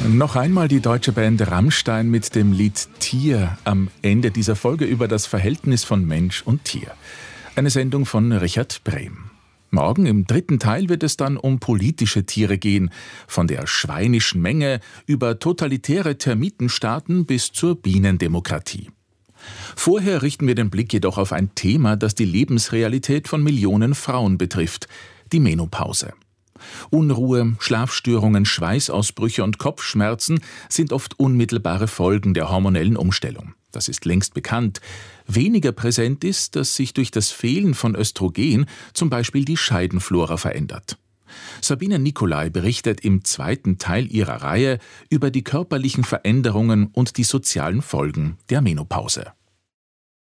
Noch einmal die deutsche Band Rammstein mit dem Lied Tier am Ende dieser Folge über das Verhältnis von Mensch und Tier. Eine Sendung von Richard Brehm. Morgen im dritten Teil wird es dann um politische Tiere gehen, von der schweinischen Menge über totalitäre Termitenstaaten bis zur Bienendemokratie. Vorher richten wir den Blick jedoch auf ein Thema, das die Lebensrealität von Millionen Frauen betrifft: die Menopause. Unruhe, Schlafstörungen, Schweißausbrüche und Kopfschmerzen sind oft unmittelbare Folgen der hormonellen Umstellung. Das ist längst bekannt. Weniger präsent ist, dass sich durch das Fehlen von Östrogen zum Beispiel die Scheidenflora verändert. Sabine Nicolai berichtet im zweiten Teil ihrer Reihe über die körperlichen Veränderungen und die sozialen Folgen der Menopause.